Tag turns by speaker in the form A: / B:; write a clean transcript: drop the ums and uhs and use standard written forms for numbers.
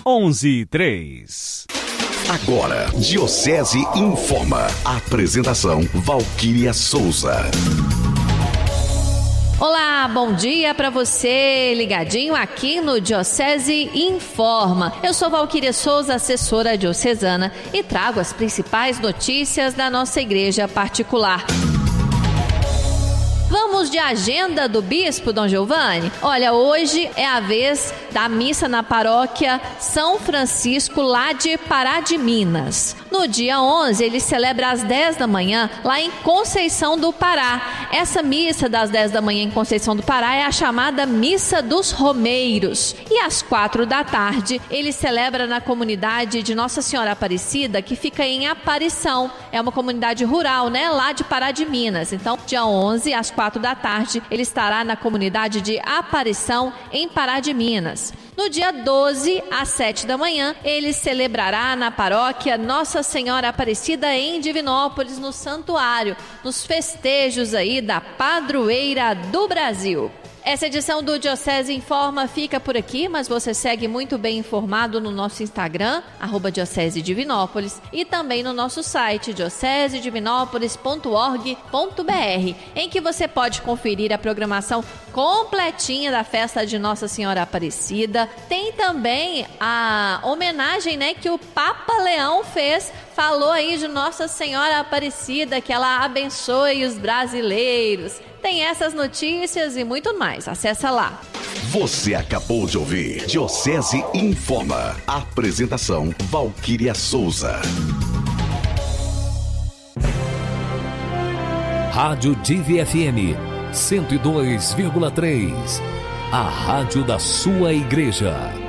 A: 11:03.
B: Agora, Diocese informa. Apresentação: Valquíria Souza.
C: Olá, bom dia para você ligadinho aqui no Diocese Informa. Eu sou Valquíria Souza, assessora diocesana, e trago as principais notícias da nossa igreja particular. Vamos de agenda do Bispo Dom Giovanni? Olha, hoje é a vez da missa na paróquia São Francisco, lá de Pará de Minas. No dia 11, ele celebra às 10 da manhã, lá em Conceição do Pará. Essa missa das 10 da manhã em Conceição do Pará é a chamada Missa dos Romeiros. E às 4 da tarde, ele celebra na comunidade de Nossa Senhora Aparecida, que fica em Aparição. É uma comunidade rural, né? Lá de Pará de Minas. Então, dia 11, às 4 da tarde, ele estará na comunidade de Aparição, em Pará de Minas. No dia 12, às 7 da manhã, ele celebrará na paróquia Nossa Senhora Aparecida, em Divinópolis, no santuário, nos festejos aí da Padroeira do Brasil. Essa edição do Diocese Informa fica por aqui, mas você segue muito bem informado no nosso Instagram, @Diocese Divinópolis, e também no nosso site, diocesedivinopolis.org.br, em que você pode conferir a programação completinha da festa de Nossa Senhora Aparecida. Tem também a homenagem, né, que o Papa Leão fez, falou aí de Nossa Senhora Aparecida, que ela abençoe os brasileiros. Tem essas notícias e muito mais. Acessa lá.
B: Você acabou de ouvir Diocese Informa. Apresentação: Valquíria Souza.
D: Rádio Divi FM 102,3. A rádio da sua igreja.